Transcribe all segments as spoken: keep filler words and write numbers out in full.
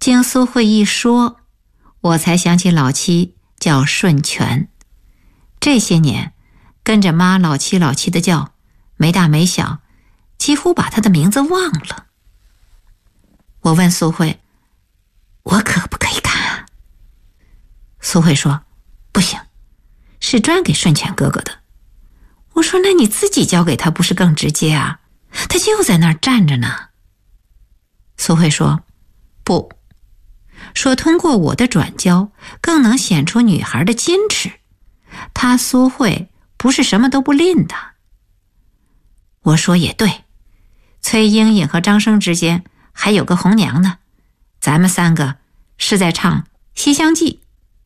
经苏慧一说，我才想起老七叫顺全，这些年跟着妈老七老七的叫，没大没小，几乎把他的名字忘了。我问苏慧，我可不可以看啊？苏慧说，不行，是专给顺全哥哥的。我说，那你自己交给他不是更直接啊？他就在那儿站着呢。苏慧说，不，说通过我的转交更能显出女孩的矜持，她苏慧不是什么都不吝的。我说也对，崔莺莺和张生之间还有个红娘呢，咱们三个是在唱《西厢记》。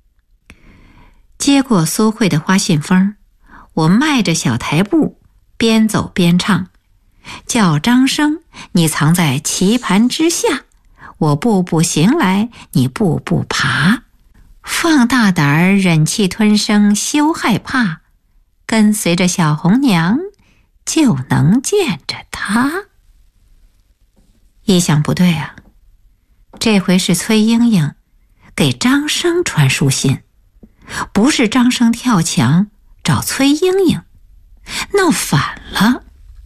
接过苏慧的花信封，我迈着小台步，边走边唱，叫张生，你藏在棋盘之下，我步步行来，你步步爬，放大胆儿，忍气吞声，休害怕，跟随着小红娘，就能见着她。一想不对啊，这回是崔莺莺给张生传书信，不是张生跳墙找崔莺莺，闹反了。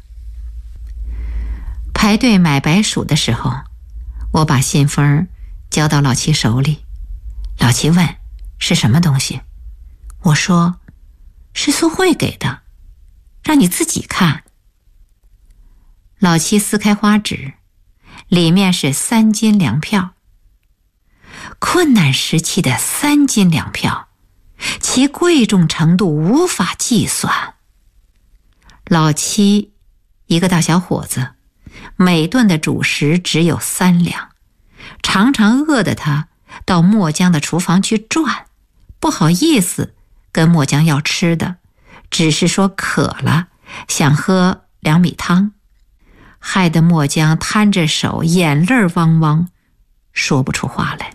排队买白薯的时候，我把信封交到老七手里，老七问是什么东西，我说是苏慧给的，让你自己看。老七撕开花纸，里面是三金粮票，困难时期的三金粮票，其贵重程度无法计算。老七一个大小伙子，每顿的主食只有三两，常常饿得他到墨江的厨房去转，不好意思跟墨江要吃的，只是说渴了，想喝两米汤，害得墨江摊着手，眼泪汪汪，说不出话来。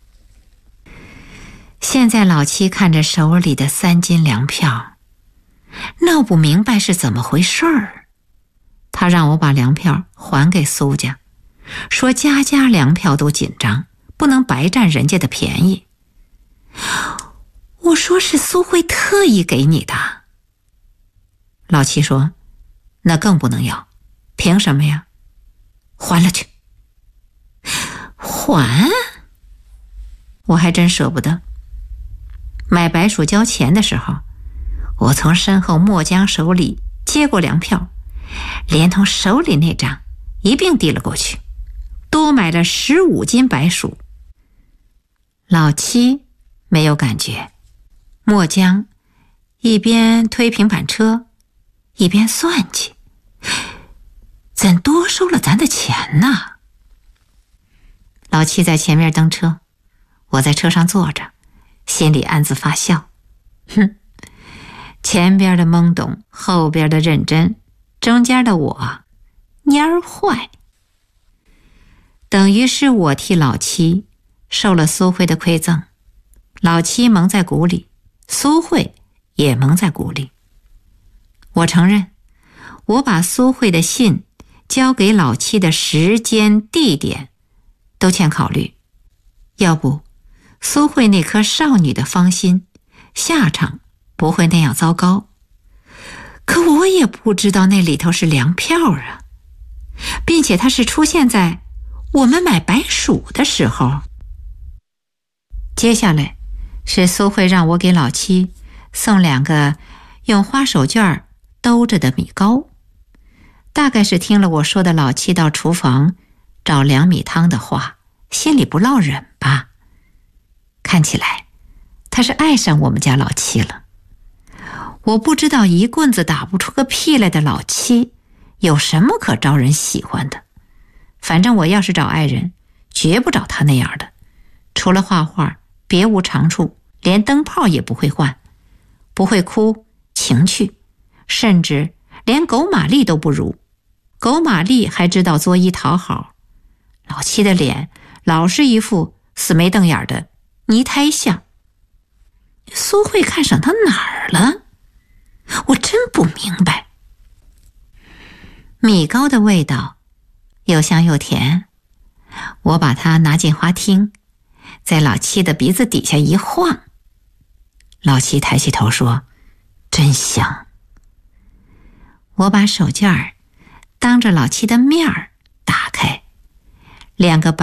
现在老七看着手里的三金粮票，闹不明白是怎么回事儿。他让我把粮票还给苏家，说家家粮票都紧张，不能白占人家的便宜。我说是苏慧特意给你的。老七说，那更不能要，凭什么呀？还了去。还？我还真舍不得。买白薯交钱的时候，我从身后墨江手里接过粮票，连同手里那张一并递了过去，多买了十五斤白薯。老七没有感觉，墨江一边推平板车，一边算计，怎多收了咱的钱呢？老七在前面蹬车，我在车上坐着，心里暗自发笑。哼，前边的懵懂，后边的认真，中间的我蔫儿坏。等于是我替老七受了苏慧的馈赠，老七蒙在鼓里，苏慧也蒙在鼓里。我承认，我把苏慧的信交给老七的时间地点都欠考虑，要不苏慧那颗少女的芳心下场不会那样糟糕。可我也不知道那里头是粮票啊，并且它是出现在我们买白薯的时候。接下来是苏慧让我给老七送两个用花手绢兜着的米糕，大概是听了我说的老七到厨房找两米汤的话，心里不落忍吧。看起来他是爱上我们家老七了。我不知道一棍子打不出个屁来的老七有什么可招人喜欢的，反正我要是找爱人，绝不找他那样的，除了画画别无长处，连灯泡也不会换，不会哭情趣，甚至连狗玛丽都不如。狗玛丽还知道作揖讨好，老七的脸老是一副死眉瞪眼的泥胎像。苏慧看上他哪儿了？我真不明白。米糕的味道又香又甜， 我把它拿进花厅，在老七的鼻子底下一晃。老七抬起头说：“真香。”我把手绢儿当着老七的面儿打开，两个白